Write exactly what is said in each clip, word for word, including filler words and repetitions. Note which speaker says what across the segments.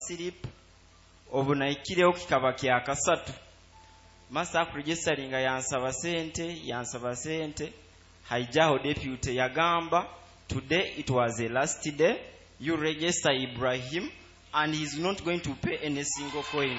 Speaker 1: slip obunaikireho kikaba kya kasatu. Master kuregisteringa yansaba sente yansaba sente haijaho deputy yagamba today it was a last day you register Ibrahim and he is not going to pay any single coin.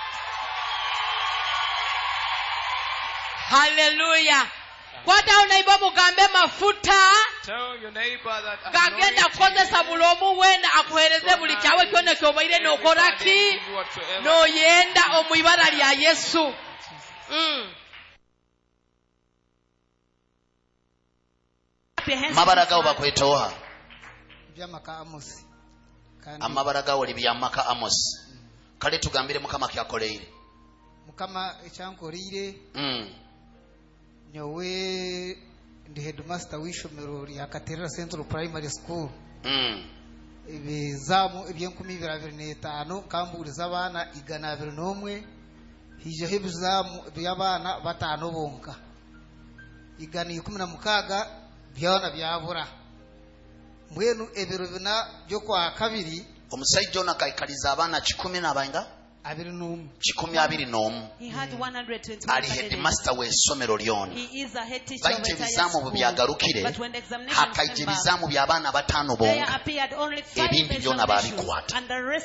Speaker 2: Hallelujah. Kwata unaiba mugambe mafuta.
Speaker 3: Tell your neighbor that
Speaker 2: gagenda kozesa bulomu wena akuhereze buli kyawe kyona kyobaire nokoraki no yenda omwibara lya Yesu. Mm.
Speaker 4: Mabaraga obakwetoha
Speaker 5: byamaka Amos
Speaker 4: kandi amabaraga oli byamaka Amos kale tugambire mukama kyakoleire
Speaker 5: mukama ekyankoleire
Speaker 4: mm
Speaker 5: nyowe ndi headmaster w'ishomero lya Katerera Central Primary School
Speaker 4: mm
Speaker 5: ibizamu ebyenkumi bibiri n'etaano kamburiza abana igana abiri n'omwe hijeho ibizamu by'abana batano bonka igana ikumi na mukaga byona byabura mbwenu ebiro bina byo kwa kabiri
Speaker 4: omusajja ona kaikaliza abana kikumi n'abainga
Speaker 5: abiri n'omwe
Speaker 4: kikumi abiri n'omu ali headmaster w'essomero lyona baite ebizamu bwe byagalukire hakaija ebizamu by'abaana bataano bonka ebindi byona baabikwata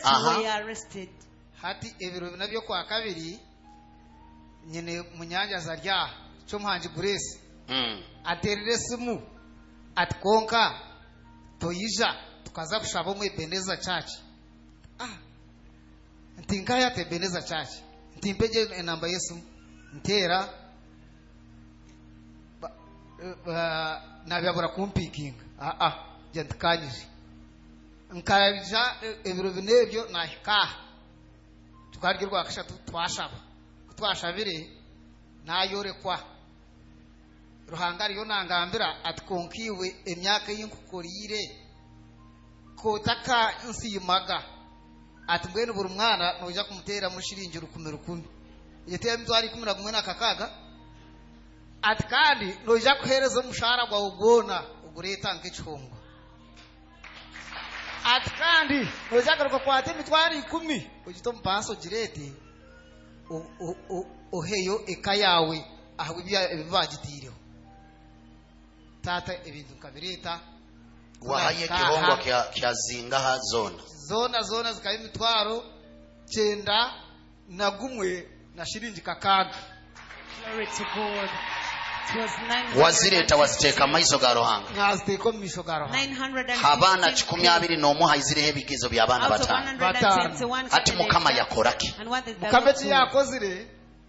Speaker 5: hati ebiro bina byo kwa kabiri nyine munyanja zarya cy'umuhanji Grace
Speaker 4: mm
Speaker 5: aterere simu atkonka toyija tukaza kushaba mu Ebeneza Church. Ah ntinga ya Ebeneza Church ntimpeje namba Yesu ntera na byabura kumpikinga ah ah jantkanyije nkaja ebiro binebyo nahika tukargirwa akashatu twashaba twashabire nayorekwa ruhangari yo nangambira atkonkiwe emyaka y'inkukorire kotaka nsiyimaga atmbwene buri mwana noja kumutera mushiringi rukumi rukumi yete mtwari kumi na kumwe na kakaga atkandi noja kuhereza umushara gwa ugona ugureta nk'ikihongo atkandi noja garuka kwate mitwari kumi ugito mpanso girete o o oheyo ekayawe aho bibagitireho tata ebintu kabireta
Speaker 4: wahaye kihongo kya kyazinga ha zona
Speaker 5: zona zona zikaye mitwaro cyenda na gumwe na shiringi kakaga.
Speaker 2: Glory to God.
Speaker 4: wazireta waziteka maiso ga Ruhanga
Speaker 5: naziteko misho ga
Speaker 2: Ruhanga
Speaker 4: habana kikumi abiri n'omu hayizireho ebigezo by'abana batanu ati mukama yakoraki
Speaker 5: mukama ki yakozire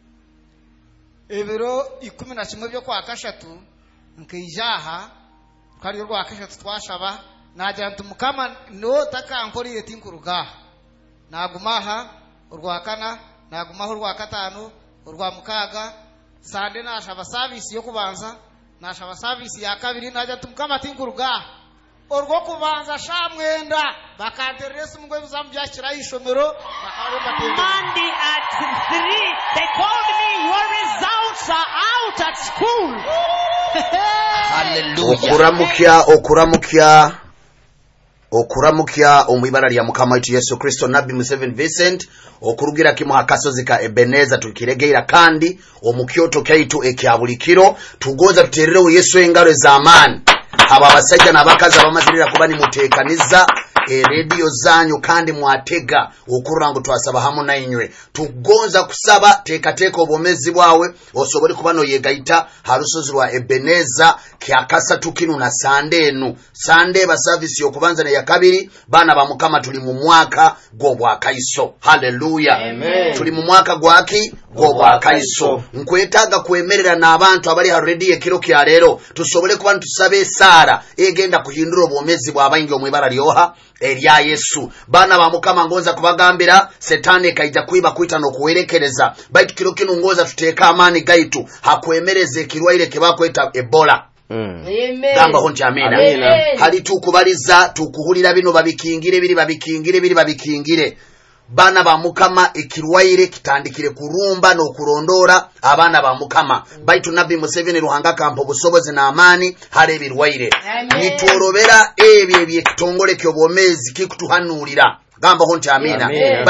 Speaker 5: ebiro ikumi na kimwe byo kwa kashatu nkijaha kari rwa kashatu twashaba najya ntu mukama no takankorire tinkuruga nagumaha urwa kana nagumaho urwa katanu urwa mukaga sande nashaba service yo kubanza nashaba service ya kabiri najya tumukama tinkuruga urwo kubanza shamwenda bakaderesa mugwe bizambyakira ishomero
Speaker 2: Monday at three they called me your results are out at school.
Speaker 4: Hallelujah.
Speaker 6: okuramukya okuramukya okuramukya omwibara lya mukama wetu Yesu Kristo nabbi mu seven Vincent okurugira kimu hakasozi ka Ebeneza tukiregeira kandi omukyoto kyaitu ekyabulikiro tugoza tutererewo Yesu engalo ez'amaani aba basajja n'abakazi abamazirira kuba ni muteekaniza e radio zanyu kandi mwatega okurango twasaba hamu nainywe tugonza kusaba teka teka obomezi bwawe osobole kubano yegaita harusozi rwa Ebeneza kyakasa tukinu na sande enu sande ba service yokubanza na yakabiri bana ba mukama tuli mu mwaka gobwa kaiso. Hallelujah.
Speaker 1: Amen.
Speaker 6: Tuli mu mwaka gwaki gobwa kaiso nkwetaga kwemerera n'abantu abali ha radio ekiro kya lero tusobole kuba tusabe Sara egenda kuhindura obomezi bw'abayingi omwibara lyoha erya Yesu bana ba mukama ngonza kubagambira setani kaija kuiba kuita no kuwerekereza baitu kiro kino ngoza tuteka amani gaitu hakwemereze kirwaire kebakweta Ebola.
Speaker 1: Mm.
Speaker 6: Amen. Gamba honti amina. Amen. Hali tukubaliza tukuhulira bino babikingire biri babikingire biri babikingire bana ba mukama ekirwaire kitandikire kurumba no kurondora abana ba mukama baitu nabbi Museveni Ruhanga kampo busobozi na amani hale ebirwaire nitworobera ebye ebye kitongole kyobomezi kikutuhanulira gamba honti amina. Amen.